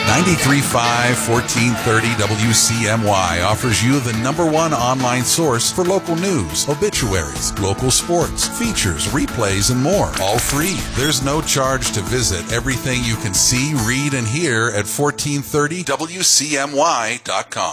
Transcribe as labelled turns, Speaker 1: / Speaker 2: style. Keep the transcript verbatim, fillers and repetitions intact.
Speaker 1: ninety-three point five, fourteen thirty W C M Y offers you the number one online source for local news, obituaries, local sports, features, replays, and more. All free. There's no charge to visit everything you can see, read, and hear at fourteen thirty W C M Y dot com.